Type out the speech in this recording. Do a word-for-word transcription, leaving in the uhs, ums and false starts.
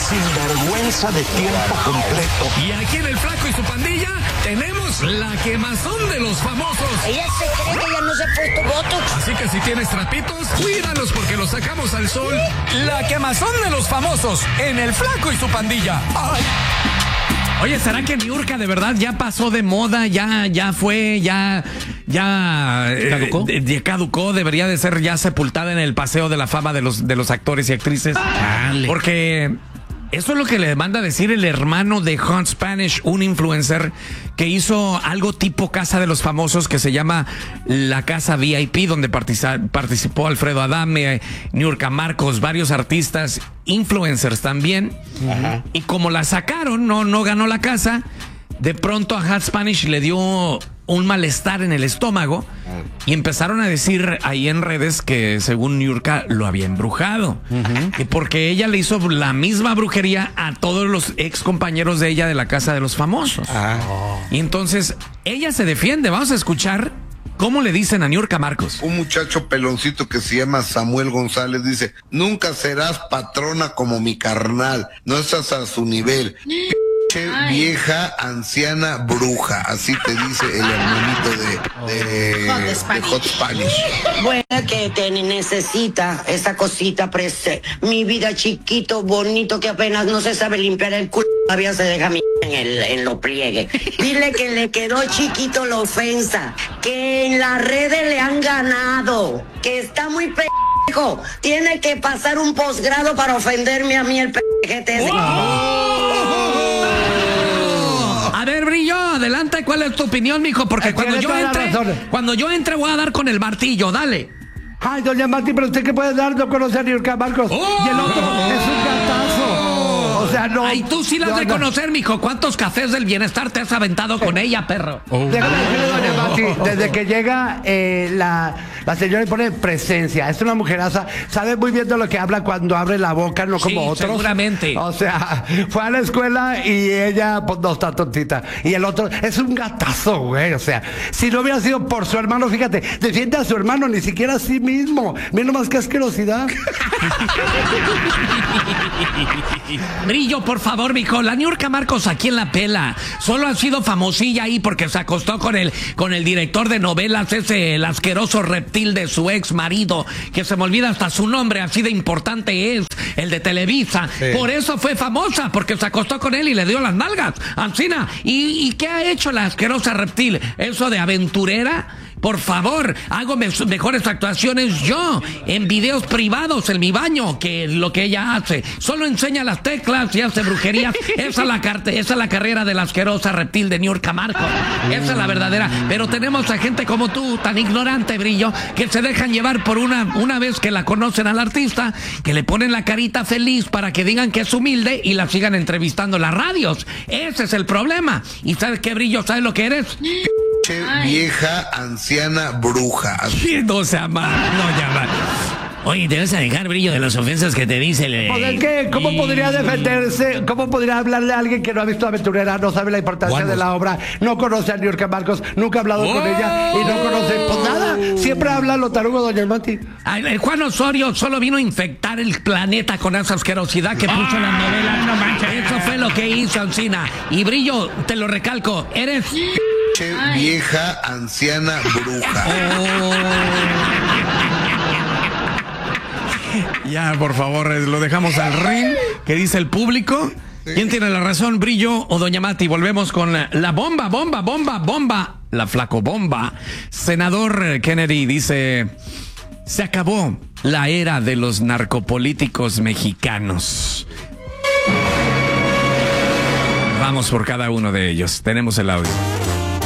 sinvergüenza de tiempo completo. Y aquí en El Flaco y su pandilla tenemos la quemazón de los famosos. Ella se cree que ya no se ha puesto botox. Así que si tienes trapitos, cuídalos porque los sacamos al sol. La quemazón de los famosos en El Flaco y su pandilla. ¡Ay! Oye, ¿será que Niurka de verdad ya pasó de moda? Ya, ya fue, ya, ya ¿Caducó? Eh, de, caducó, debería de ser ya sepultada en el paseo de la fama de los, de los actores y actrices. Dale. Porque eso es lo que le manda decir el hermano de Hot Spanish, un influencer que hizo algo tipo Casa de los Famosos que se llama La Casa V I P, donde participa, participó Alfredo Adame, Niurka Marcos, varios artistas, influencers también. Ajá. Y como la sacaron, no, no ganó la casa, de pronto a Hot Spanish le dio un malestar en el estómago y empezaron a decir ahí en redes que según Niurka lo había embrujado, uh-huh. y porque ella le hizo la misma brujería a todos los ex compañeros de ella de la Casa de los Famosos. Uh-huh. Y entonces ella se defiende. Vamos a escuchar cómo le dicen a Niurka Marcos. Un muchacho peloncito que se llama Samuel González dice: nunca serás patrona como mi carnal, no estás a su nivel. Ay. Vieja, anciana, bruja, así te dice el hermanito de, de, Hot de Spanish. Hot Spanish. Bueno, que te necesita esa cosita prese. Mi vida chiquito, bonito, que apenas no se sabe limpiar el culo, todavía se deja mi en el en lo pliegue. Dile que le quedó chiquito la ofensa, que en las redes le han ganado, que está muy pe... tiene que pasar un posgrado para ofenderme a mí el pejete ese. A ver, Brillo, adelante, ¿cuál es tu opinión, mijo? Porque cuando yo entre, cuando yo entre voy a dar con el martillo, dale. Ay, doña Martí, pero usted qué puede dar, no conoce a Niurka Marcos. ¡Oh! Y el otro es un gatazo. O sea, no. Ay, tú sí la has no, de no. conocer, mijo. ¿Cuántos cafés del bienestar te has aventado con ella, perro? Oh. Déjame decirle, doña Martí, desde que llega eh, la, la señora y pone presencia. Es una mujeraza, sabe muy bien de lo que habla cuando abre la boca, no como Sí, otros. seguramente. O sea, fue a la escuela y ella, pues no está tontita. Y el otro es un gatazo, güey. O sea, si no hubiera sido por su hermano, fíjate, defiende a su hermano, ni siquiera a sí mismo. Mira nomás qué asquerosidad. Brillo, por favor, mijo. La Niurka Marcos aquí en la pela. Solo ha sido famosilla ahí porque se acostó con el, con el director de novelas, ese el asqueroso reptil de su ex marido, que se me olvida hasta su nombre, así de importante es, el de Televisa. Sí. Por eso fue famosa, porque se acostó con él y le dio las nalgas. Ancina. ¿Y, y qué ha hecho la asquerosa reptil? ¿Eso de aventurera? Por favor, hago me mejores actuaciones yo en videos privados en mi baño que lo que ella hace. Solo enseña las teclas y hace brujerías. Esa es la, esa es la carrera de la asquerosa reptil de Niurka Marcos. Esa es la verdadera. Pero tenemos a gente como tú, tan ignorante, Brillo, que se dejan llevar por una, una vez que la conocen al artista, que le ponen la carita feliz para que digan que es humilde y la sigan entrevistando en las radios. Ese es el problema. ¿Y sabes qué, Brillo? ¿Sabes lo que eres? Ay. Vieja, anciana, bruja. Sí, no se ama, no llama. Oye, te vas a dejar, Brillo, de las ofensas que te dice el... Pues, ¿qué? ¿Cómo podría defenderse? ¿Cómo podría hablarle a alguien que no ha visto Aventurera, no sabe la importancia ¿Cuándo? de la obra, no conoce a Niurka Marcos, nunca ha hablado oh. con ella y no conoce, pues nada, siempre habla lo tarugo, doña Mati? Ay, el Juan Osorio solo vino a infectar el planeta con esa asquerosidad que puso en las novelas. No manches. Eso fue lo que hizo Ancina. Y Brillo, te lo recalco, eres... Ay. Vieja, anciana, bruja. Oh. Ya, por favor, lo dejamos al ring. ¿Qué dice el público? Sí. ¿Quién tiene la razón, Brillo o doña Mati? Volvemos con la, la bomba, bomba, bomba, bomba. La flaco bomba. Senador Kennedy dice: se acabó la era de los narcopolíticos mexicanos. Vamos por cada uno de ellos. Tenemos el audio.